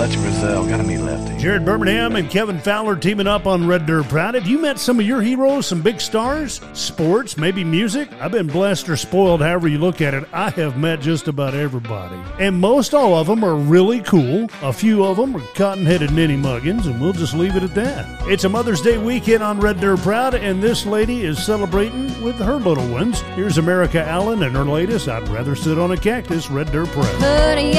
Lefty Frizzell. Gotta meet Lefty. Jared Birmingham and Kevin Fowler teaming up on Red Dirt Proud. Have you met some of your heroes, some big stars? Sports, maybe music? I've been blessed or spoiled, however you look at it. I have met just about everybody. And most all of them are really cool. A few of them are cotton-headed ninny muggins, and we'll just leave it at that. It's a Mother's Day weekend on Red Dirt Proud, and this lady is celebrating with her little ones. Here's America Allen and her latest, I'd Rather Sit on a Cactus, Red Dirt Proud.